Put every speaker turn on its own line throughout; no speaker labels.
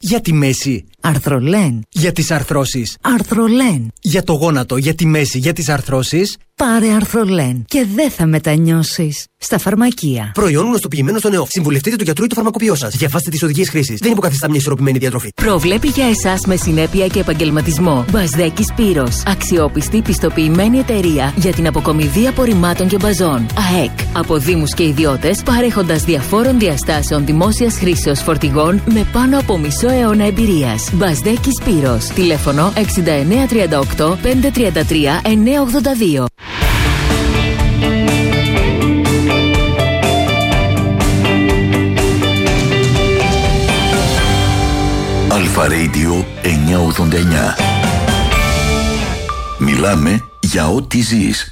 Για τη μέση.
Αρθρολέν.
Για τις αρθρώσεις.
Αρθρολέν.
Για το γόνατο, για τη μέση, για τις αρθρώσεις.
Πάρε Αρθρολέν και δεν θα μετανιώσεις. Στα φαρμακεία.
Προϊόν γνωστοποιημένο στο ΕΟΦ. Συμβουλευτείτε του γιατρού ή του φαρμακοποιό σας. Διαβάστε τις οδηγίες χρήσης. Δεν υποκαθιστά μια ισορροπημένη διατροφή.
Προβλέπει για εσάς με συνέπεια και επαγγελματισμό. Μπασδέκη Σπύρος. Αξιόπιστη πιστοποιημένη εταιρεία για την αποκομιδή απορριμμάτων και μπαζών. ΑΕΚ. Από δήμους και ιδιώτες, παρέχοντας διαφόρων διαστάσεων δημόσιας χρήσεως φορτηγών με πάνω από μισό αιώνα εμπειρίας. Μπασδέκη Σπύρος. Τηλέφωνο 6938 533 982.
Αλφα Radio 989. Μιλάμε για ό,τι ζεις.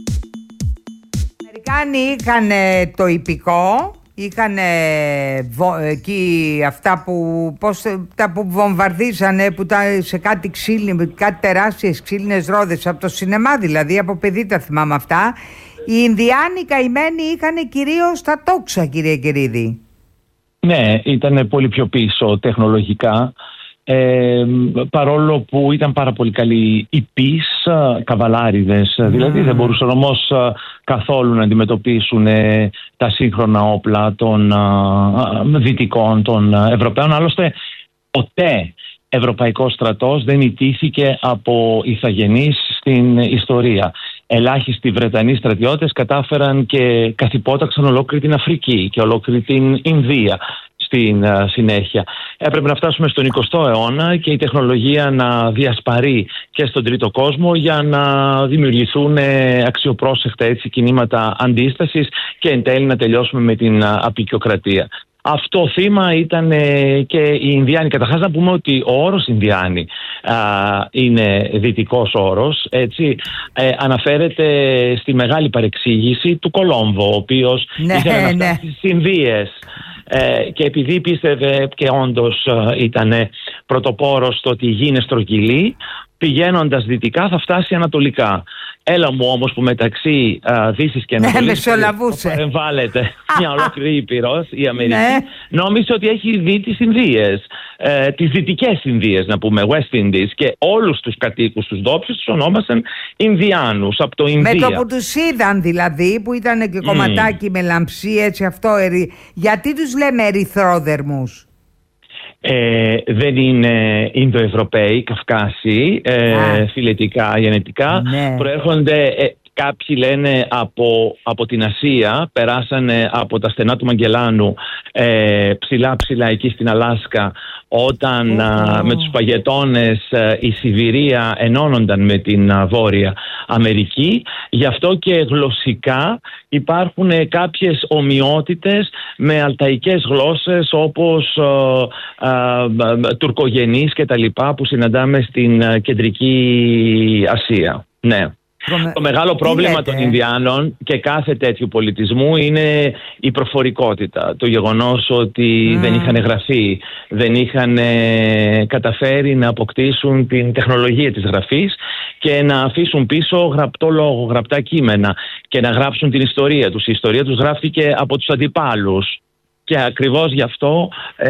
Οι Αμερικάνοι είχαν το ιππικό, είχαν εκεί αυτά που βομβαρδίζανε, που ήταν σε κάτι κάτι τεράστιες ξύλινες ρόδες, από το σινεμά δηλαδή, από παιδί τα θυμάμαι αυτά. Οι Ινδιάνοι καημένοι είχαν κυρίως τα τόξα, κύριε Κερίδη.
Ναι, ήταν πολύ πιο πίσω τεχνολογικά, παρόλο που ήταν πάρα πολύ καλοί υπείς, καβαλάριδες, δηλαδή δεν μπορούσαν όμως καθόλου να αντιμετωπίσουν τα σύγχρονα όπλα των δυτικών, των Ευρωπαίων. Άλλωστε ποτέ ευρωπαϊκός στρατός δεν ιτήθηκε από ηθαγενείς στην ιστορία. Ελάχιστοι Βρετανοί στρατιώτες κατάφεραν και καθυπόταξαν ολόκληρη την Αφρική και ολόκληρη την Ινδία στην συνέχεια. Έπρεπε να φτάσουμε στον 20ο αιώνα και η τεχνολογία να διασπαρεί και στον τρίτο κόσμο για να δημιουργηθούν αξιοπρόσεκτα κινήματα αντίστασης και εν τέλει να τελειώσουμε με την αποικιοκρατία. Αυτό θύμα ήταν και οι Ινδιάνοι. Καταρχάς να πούμε ότι ο όρος Ινδιάνοι είναι δυτικός όρος, έτσι. Αναφέρεται στη μεγάλη παρεξήγηση του Κολόμβο, ο οποίος ήθελε να φτάσει στις Ινδίες. Και επειδή πίστευε και όντως ήταν πρωτοπόρος στο ότι η γη είναι στρογγυλή, πηγαίνοντας δυτικά θα φτάσει ανατολικά. Έλα μου όμως που μεταξύ Δύσης και Ανατολής εμβάλλεται μια ολόκληρη ήπειρος, η Αμερική, νόμιζε ότι έχει δει τις Ινδίες, τις δυτικές Ινδίες να πούμε, West Indies, και όλους τους κατοίκους, τους ντόπιους, τους ονόμασαν Ινδιάνους από το Ινδία.
Με το που τους είδαν δηλαδή, που ήταν και κομματάκι με λαμψί, έτσι αυτό, γιατί τους λέμε ερυθρόδερμους?
Δεν είναι Ινδοευρωπαίοι, Καυκάσιοι, φιλετικά, γενετικά. Προέρχονται, κάποιοι λένε από την Ασία, περάσανε από τα στενά του Μαγκελάνου ψηλά εκεί στην Αλάσκα, όταν με τους παγετώνες η Σιβηρία ενώνονταν με την Βόρεια Αμερική. Γι' αυτό και γλωσσικά υπάρχουν κάποιες ομοιότητες με αλταϊκές γλώσσες όπως τουρκογενείς και τα λοιπά που συναντάμε στην Κεντρική Ασία. Ναι. Το μεγάλο πρόβλημα των Ινδιάνων και κάθε τέτοιου πολιτισμού είναι η προφορικότητα. Το γεγονός ότι δεν είχαν γραφεί, δεν είχαν καταφέρει να αποκτήσουν την τεχνολογία της γραφής και να αφήσουν πίσω γραπτό λόγο, γραπτά κείμενα και να γράψουν την ιστορία τους. Η ιστορία τους γράφτηκε από τους αντιπάλους. Και ακριβώς γι' αυτό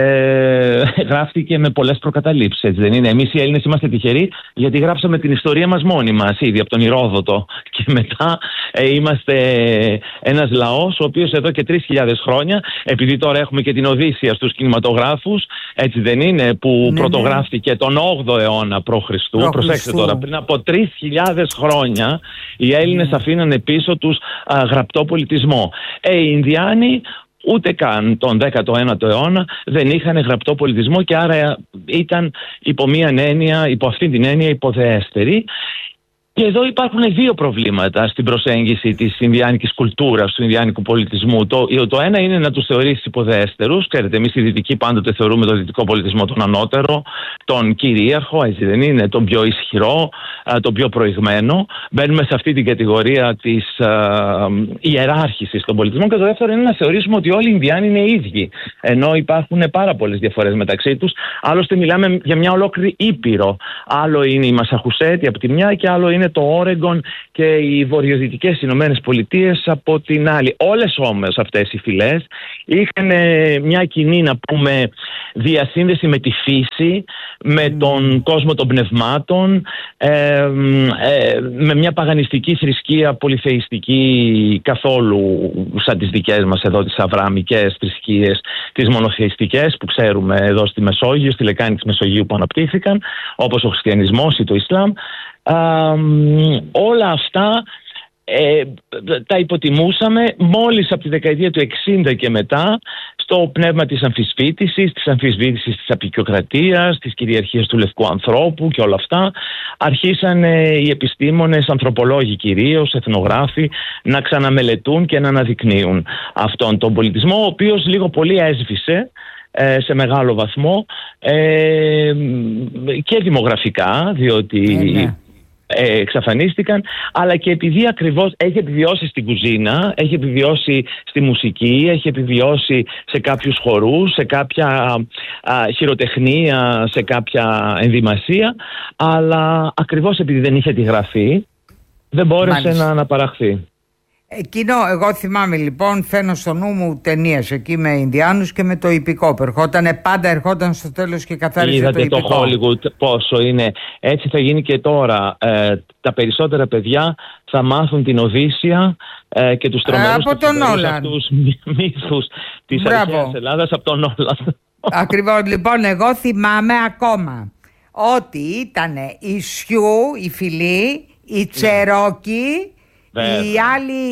γράφτηκε με πολλές προκαταλήψεις, έτσι δεν είναι? Εμείς οι Έλληνες είμαστε τυχεροί γιατί γράψαμε την ιστορία μας μόνοι μας ήδη από τον Ηρόδοτο και μετά είμαστε ένας λαός ο οποίος εδώ και 3.000 χρόνια, επειδή τώρα έχουμε και την Οδύσσεια στους κινηματογράφους, έτσι δεν είναι, που πρωτογράφηκε τον 8ο αιώνα π.Χ. Προσέξτε τώρα, πριν από 3.000 χρόνια οι Έλληνες αφήνανε πίσω τους γραπτό πολιτισμό. Οι Ινδιάνοι ούτε καν τον 19ο αιώνα δεν είχαν γραπτό πολιτισμό και άρα ήταν υπό αυτή την έννοια υποδεέστεροι. Και εδώ υπάρχουν δύο προβλήματα στην προσέγγιση της Ινδιάνικης κουλτούρας, του Ινδιάνικου πολιτισμού. Το ένα είναι να τους θεωρήσεις υποδέστερους. Ξέρετε, εμείς οι Δυτικοί πάντοτε θεωρούμε τον δυτικό πολιτισμό τον ανώτερο, τον κυρίαρχο, έτσι δεν είναι, τον πιο ισχυρό, τον πιο προηγμένο. Μπαίνουμε σε αυτή την κατηγορία της ιεράρχησης των πολιτισμών. Και το δεύτερο είναι να θεωρήσουμε ότι όλοι οι Ινδιάνοι είναι ίδιοι. Ενώ υπάρχουν πάρα πολλές διαφορές μεταξύ τους. Άλλωστε, μιλάμε για μια ολόκληρη ήπειρο. Άλλο είναι η Μασαχουσέτη από τη μια και άλλο είναι το Όρεγκον και οι βορειοδυτικές Ηνωμένες Πολιτείες από την άλλη. Όλες όμως αυτές οι φυλές είχαν μια κοινή, να πούμε, διασύνδεση με τη φύση, με τον κόσμο των πνευμάτων, με μια παγανιστική θρησκεία πολυθεϊστική, καθόλου σαν τις δικές μας εδώ τις αβρααμικές θρησκείες, τις μονοθεϊστικές που ξέρουμε εδώ στη Μεσόγειο, στη λεκάνη της Μεσογείου που αναπτύχθηκαν, όπως ο χριστιανισμός ή το Ισλάμ. Όλα αυτά τα υποτιμούσαμε. Μόλις από τη δεκαετία του 60 και μετά, στο πνεύμα της αμφισβήτησης της απεικιοκρατίας, της κυριαρχίας του λευκού ανθρώπου και όλα αυτά, αρχίσαν οι επιστήμονες, ανθρωπολόγοι κυρίως, εθνογράφοι, να ξαναμελετούν και να αναδεικνύουν αυτόν τον πολιτισμό, ο οποίος λίγο πολύ έσβησε σε μεγάλο βαθμό και δημογραφικά, διότι εξαφανίστηκαν, αλλά και επειδή ακριβώς έχει επιβιώσει στην κουζίνα, έχει επιβιώσει στη μουσική, έχει επιβιώσει σε κάποιους χορούς, σε κάποια χειροτεχνία, σε κάποια ενδυμασία, αλλά ακριβώς επειδή δεν είχε τη γραφή, δεν μπόρεσε να αναπαραχθεί.
Εκείνο, εγώ θυμάμαι λοιπόν, φαίνω στο νου μου ταινίες εκεί με Ινδιάνους και με το ιππικό που πάντα ερχόταν στο τέλος και καθάριζε το ιππικό.
Είδατε το Hollywood πόσο είναι. Έτσι θα γίνει και τώρα. Τα περισσότερα παιδιά θα μάθουν την Οδύσσεια και τους τρομερούς αυτούς μύθους της αρχαίας Ελλάδας από τον Όλαν.
Ακριβώς. Λοιπόν, εγώ θυμάμαι ακόμα ότι ήταν οι Σιού, οι Φιλοί, οι Τσερόκοι, οι άλλοι,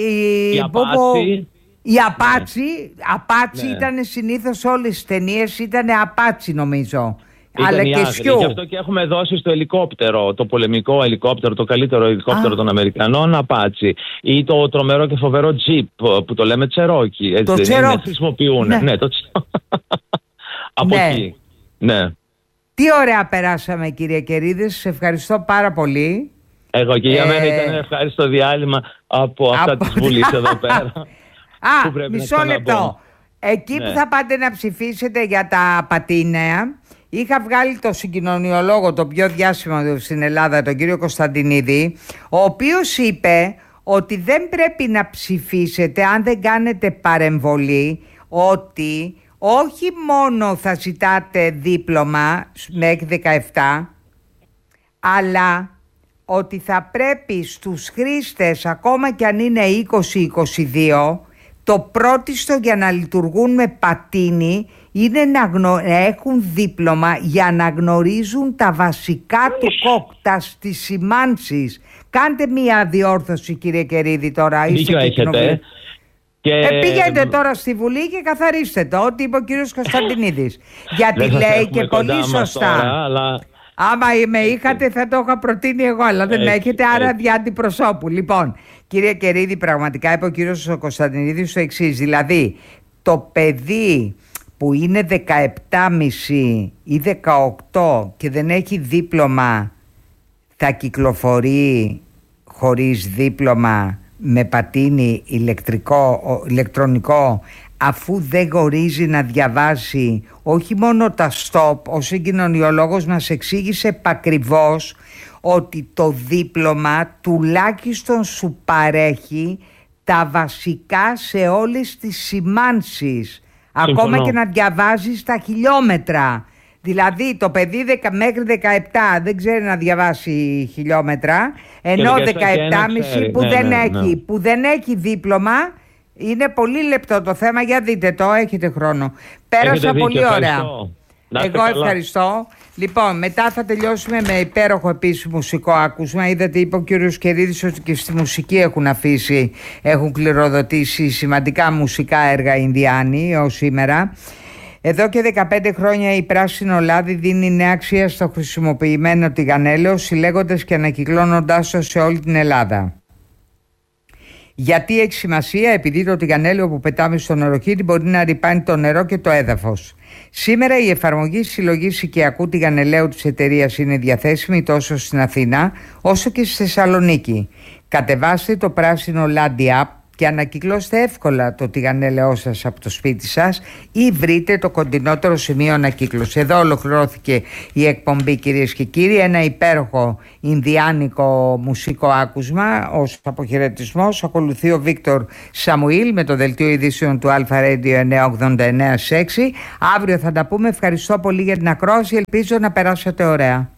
οι Απάτσι ήταν συνήθως όλες τις ταινίες, ήταν Απάτσι νομίζω. Αλλά και Σιού.
Γι' αυτό και έχουμε δώσει στο ελικόπτερο, το πολεμικό ελικόπτερο, το καλύτερο ελικόπτερο των Αμερικανών, Απάτσι. Ή το τρομερό και φοβερό τζιπ που το λέμε Τσερόκι. Έτσι
το Τσερόκι.
Χρησιμοποιούν. Ναι, το από εκεί. Ναι.
Τι ωραία περάσαμε, κύριε Κερίδη, σας ευχαριστώ πάρα πολύ.
Εγώ και για μένα ήταν ευχάριστο διάλειμμα από αυτά της Βουλής εδώ πέρα.
Μισό λεπτό. Εκεί που θα πάτε να ψηφίσετε για τα πατίνια, είχα βγάλει το συγκοινωνιολόγο, το πιο διάσημο στην Ελλάδα, τον κύριο Κωνσταντινίδη, ο οποίος είπε ότι δεν πρέπει να ψηφίσετε αν δεν κάνετε παρεμβολή, ότι όχι μόνο θα ζητάτε δίπλωμα μέχρι 17, αλλά ότι θα πρέπει στους χρήστες, ακόμα κι αν είναι 20-22, το πρώτιστο για να λειτουργούν με πατίνι είναι να έχουν δίπλωμα για να γνωρίζουν τα βασικά του κόκτα στις σημάνσεις. Κάντε μία διόρθωση, κύριε Κερίδη, τώρα.
Δίκιο έχετε.
Πήγαινε τώρα στη Βουλή και καθαρίστε το, ό,τι είπε ο κύριος Κωνσταντινίδης. Γιατί λέει και πολύ σωστά.
Αλλά...
Άμα με είχατε θα το είχα προτείνει εγώ, αλλά δεν έχετε, άρα δια αντιπροσώπου. Λοιπόν, κύριε Κερίδη, πραγματικά είπε ο κύριος Κωνσταντινίδης το εξής. Δηλαδή, το παιδί που είναι 17,5 ή 18 και δεν έχει δίπλωμα, θα κυκλοφορεί χωρίς δίπλωμα με πατίνι ηλεκτρονικό, αφού δεν γνωρίζει να διαβάσει όχι μόνο τα stop. Ο συγκοινωνιολόγος μας εξήγησε επακριβώς ότι το δίπλωμα τουλάχιστον σου παρέχει τα βασικά σε όλες τις σημάνσεις. Ακόμα και να διαβάζεις τα χιλιόμετρα. Δηλαδή το παιδί μέχρι 17 δεν ξέρει να διαβάσει χιλιόμετρα, ενώ 17,5 που δεν έχει δίπλωμα. Είναι πολύ λεπτό το θέμα, για δείτε το, έχετε χρόνο. Πέρασα πολύ ωραία. Εγώ ευχαριστώ. Λοιπόν, μετά θα τελειώσουμε με υπέροχο επίσης μουσικό άκουσμα. Είδατε, είπε ο κύριος Κερίδης ότι και στη μουσική έχουν κληροδοτήσει σημαντικά μουσικά έργα Ινδιάνοι ως σήμερα. Εδώ και 15 χρόνια η Πράσινο Λάδι δίνει νέα αξία στο χρησιμοποιημένο τηγανέλαιο, συλλέγοντας και ανακυκλώνοντάς το σε όλη την Ελλάδα. Γιατί έχει σημασία? Επειδή το τηγανέλαιο που πετάμε στο νεροχύτη μπορεί να ρυπάνει το νερό και το έδαφος. Σήμερα η εφαρμογή συλλογής οικιακού τηγανελαίου της εταιρείας είναι διαθέσιμη τόσο στην Αθήνα όσο και στη Θεσσαλονίκη. Κατεβάστε το Πράσινο Λάδι App και ανακυκλώστε εύκολα το τηγανέλαιό σας από το σπίτι σας ή βρείτε το κοντινότερο σημείο ανακύκλωση. Εδώ ολοκληρώθηκε η εκπομπή, κυρίες και κύριοι. Ένα υπέροχο ινδιάνικο μουσικό άκουσμα ως αποχαιρετισμός. Ακολουθεί ο Βίκτορ Σαμουήλ με το δελτίο ειδήσεων του Αλφα Radio 989 6. Αύριο θα τα πούμε. Ευχαριστώ πολύ για την ακρόαση. Ελπίζω να περάσετε ωραία.